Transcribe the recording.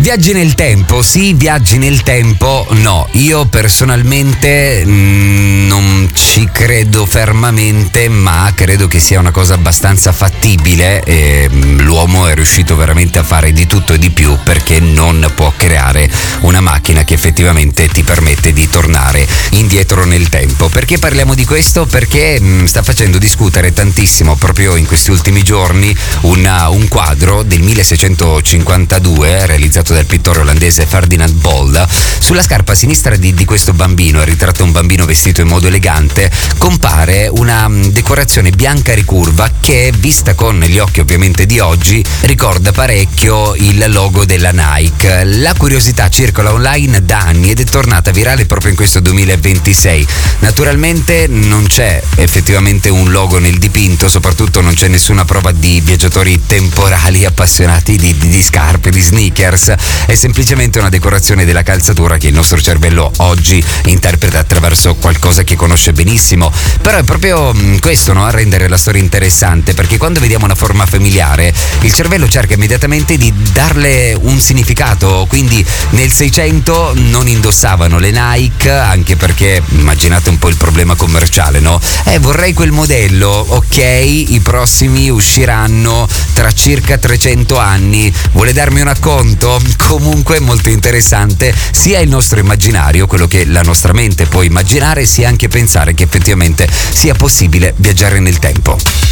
Viaggi nel tempo, sì, viaggi nel tempo, no. Io personalmente non ci credo fermamente, ma credo che sia una cosa abbastanza fattibile e l'uomo è riuscito veramente a fare di tutto e di più, perché non può creare una macchina che effettivamente ti permette di tornare indietro nel tempo. Perché parliamo di questo? Perché sta facendo discutere tantissimo proprio in questi ultimi giorni un quadro del 1652 realizzato dal pittore olandese Ferdinand Bol. Sulla scarpa sinistra di questo bambino, è ritratto un bambino vestito in modo elegante, compare una decorazione bianca ricurva che, vista con gli occhi ovviamente di oggi, ricorda parecchio il logo della Nike. La curiosità circola online da anni ed è tornata virale proprio in questo 2026. Naturalmente non c'è effettivamente un logo nel dipinto, soprattutto non c'è nessuna prova di viaggiatori temporali appassionati di scarpe, di sneakers. È semplicemente una decorazione della calzatura che il nostro cervello oggi interpreta attraverso qualcosa che conosce benissimo. Però è proprio questo, no, a rendere la storia interessante, perché quando vediamo una forma familiare il cervello cerca immediatamente di darle un significato. Quindi nel 600 non indossavano le Nike, anche perché immaginate un po' il problema commerciale, no? Vorrei quel modello, ok, i prossimi usciranno tra circa 300 anni, vuole darmi un acconto? Comunque è molto interessante sia il nostro immaginario, quello che la nostra mente può immaginare, sia anche pensare che effettivamente sia possibile viaggiare nel tempo.